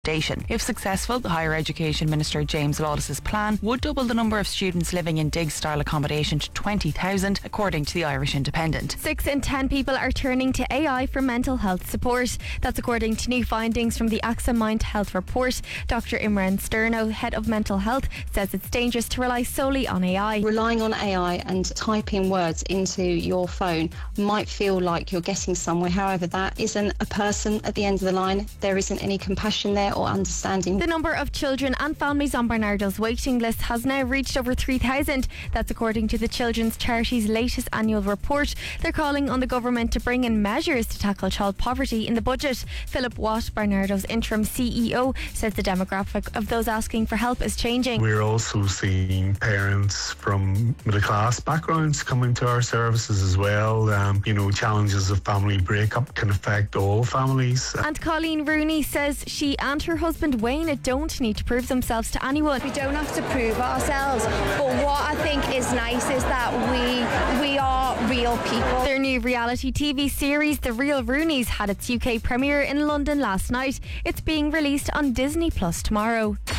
If successful, the Higher Education Minister James Lawless's plan would double the number of students living in dig-style accommodation to 20,000, according to the Irish Independent. 6 in 10 people are turning to AI for mental health support. That's according to new findings from the AXA Mind Health report. Dr. Imran Sterno, head of mental health, says it's dangerous to rely solely on AI. Relying on AI and typing words into your phone might feel like you're getting somewhere. However, that isn't a person at the end of the line. There isn't any compassion there or understanding. The number of children and families on Barnardo's waiting list has now reached over 3,000. That's according to the Children's Charity's latest annual report. They're calling on the government to bring in measures to tackle child poverty in the budget. Philip Watt, Barnardo's interim CEO, says the demographic of those asking for help is changing. We're also seeing parents from middle class backgrounds coming to our services as well. Challenges of family breakup can affect all families. And Colleen Rooney says she and her husband Wayne don't need to prove themselves to anyone. We don't have to prove ourselves, but what I think is nice is that we are real people. Their new reality TV series, The Real Roonies, had its UK premiere in London last night. It's being released on Disney Plus tomorrow.